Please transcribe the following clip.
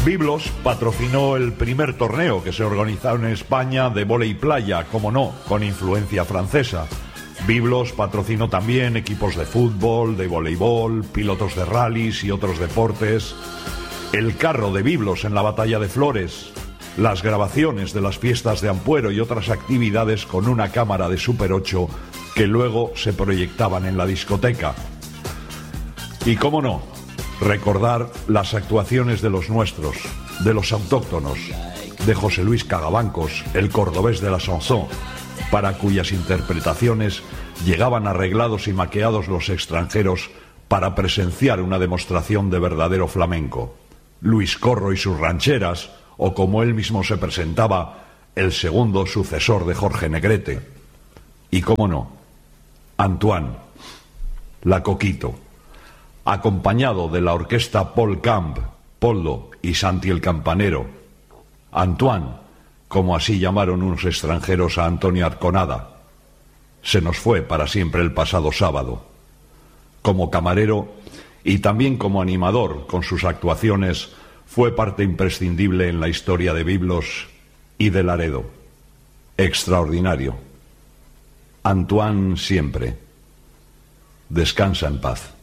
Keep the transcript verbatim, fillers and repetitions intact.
Biblos patrocinó el primer torneo que se organizó en España de vóley playa, como no, con influencia francesa. Biblos patrocinó también equipos de fútbol, de voleibol, pilotos de rallies y otros deportes. El carro de Biblos en la batalla de Flores, las grabaciones de las fiestas de Ampuero y otras actividades con una cámara de Super ocho que luego se proyectaban en la discoteca. Y cómo no, recordar las actuaciones de los nuestros, de los autóctonos, de José Luis Cagabancos, el cordobés de la chanson, para cuyas interpretaciones llegaban arreglados y maqueados los extranjeros para presenciar una demostración de verdadero flamenco. Luis Corro y sus rancheras, o como él mismo se presentaba, el segundo sucesor de Jorge Negrete. Y cómo no, Antoine, la Coquito, acompañado de la orquesta Paul Camp, Poldo y Santi el Campanero. Antoine, como así llamaron unos extranjeros a Antonio Arconada, se nos fue para siempre el pasado sábado. Como camarero y también como animador con sus actuaciones, fue parte imprescindible en la historia de Biblos y de Laredo. Extraordinario. Antoine siempre. Descansa en paz.